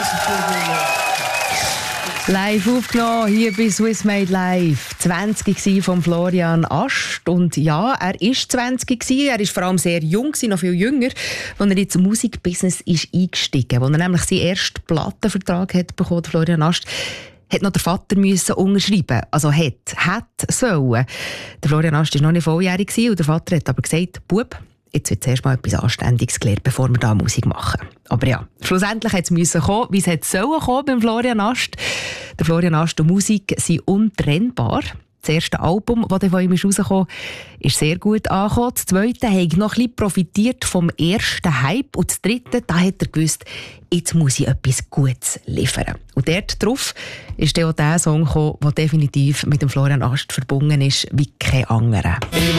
Live aufgenommen, hier bei Swiss Made Live. 20 von Florian Ast. Und ja, er war 20 gewesen. Er war vor allem sehr jung, noch viel jünger, als er ins Musikbusiness eingestiegen ist. Als er nämlich seinen ersten Plattenvertrag hat bekommen, Florian Ast, hat noch der Vater müssen unterschreiben. Also hätte sollen. Der Florian Ast war noch nicht volljährig und der Vater hat aber gesagt, Bub, jetzt wird zuerst mal etwas Anständiges gelernt, bevor wir da Musik machen. Aber ja, schlussendlich hat es kommen, wie es sollen kommen beim Florian Ast. Der Florian Ast und Musik sind untrennbar. Das erste Album, das von ihm rausgekommen ist sehr gut angekommen. Das zweite hat noch ein bisschen profitiert vom ersten Hype. Und das dritte, da hat er gewusst, jetzt muss ich etwas Gutes liefern. Und dort drauf ist dann auch der Song gekommen, der definitiv mit dem Florian Ast verbunden ist wie kein anderer.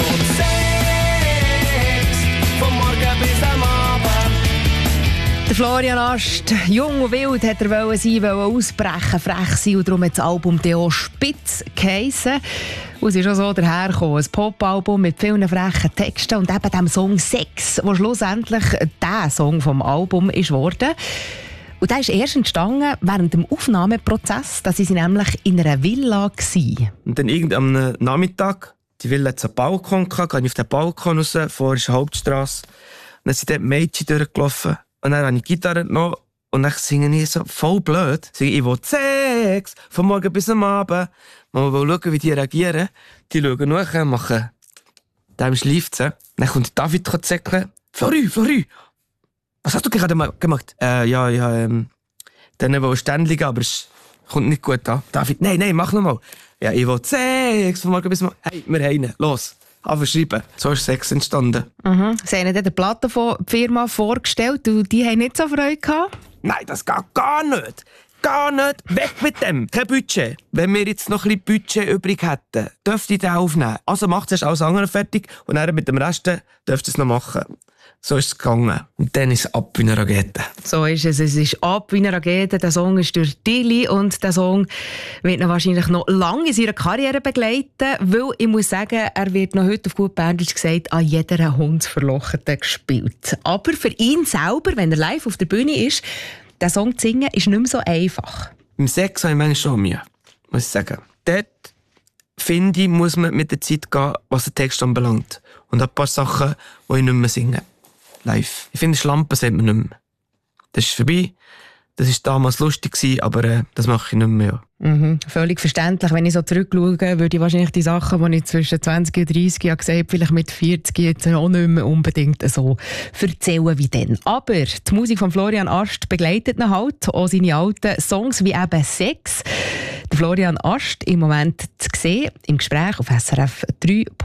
Der Florian Ast, jung und wild, hat er sein, ausbrechen, frech sein und darum hat das Album auch Spitz geheissen. Und es ist auch so dahergekommen, ein Pop-Album mit vielen frechen Texten und eben dem Song «Sex», der schlussendlich der Song vom Album ist geworden. Und der ist erst entstanden während dem Aufnahmeprozess, da waren sie nämlich in einer Villa gewesen. Und dann irgendeinem Nachmittag, die Villa hat einen Balkon gehabt, gehe ich auf den Balkon raus, vor ist eine Hauptstrasse. Und dann sind dort Mädchen durchgelaufen. Und dann habe ich die Gitarre genommen und dann singe ich so voll blöd. Ich will Sex, von morgen bis am Abend. Man will schauen, wie die reagieren. Die schauen nach, machen dem Schleifzen. Dann kommt David zäckeln. Flori, was hast du gerade gemacht? Dann will ich ständig, aber es kommt nicht gut an. David, nein, mach nochmal. Ja, ich will Sex, von morgen bis am Abend. Hey, wir rein, los. Schreiben. So ist Sex entstanden. Sie haben dann die Plattenfirma vorgestellt und die haben nicht so Freude gehabt? Nein, das geht gar nicht. Gar nicht. Weg mit dem. Kein Budget. Wenn wir jetzt noch ein bisschen Budget übrig hätten, dürft ihr den aufnehmen. Also macht es alles andere fertig und dann mit dem Rest dürft ihr es noch machen. So ist es gegangen. Und dann ist es ab wie eine Rakete. So ist es. Es ist ab wie eine Rakete. Der Song ist durch Dilly und der Song wird ihn wahrscheinlich noch lange in seiner Karriere begleiten, weil ich muss sagen, er wird noch heute auf gut Berndeutsch gesagt an jeder Hundsverlochete gespielt. Aber für ihn selber, wenn er live auf der Bühne ist, den Song zu singen, ist nicht mehr so einfach. Im Sex habe ich manchmal schon Mühe, muss ich sagen. Dort, finde ich, muss man mit der Zeit gehen, was den Text anbelangt. Und ein paar Sachen, die ich nicht mehr singe. Live. Ich finde, Schlampen sagt man nicht mehr. Das ist vorbei. Das war damals lustig, aber das mache ich nicht mehr. Völlig verständlich. Wenn ich so zurückschaue, würde ich wahrscheinlich die Sachen, die ich zwischen 20 und 30 Jahren gesagt habe, vielleicht mit 40 jetzt auch nicht mehr unbedingt so erzählen wie dann. Aber die Musik von Florian Ast begleitet ihn halt, auch seine alten Songs wie eben «Sex». Der Florian Ast im Moment zu sehen, im Gespräch auf SRF 3.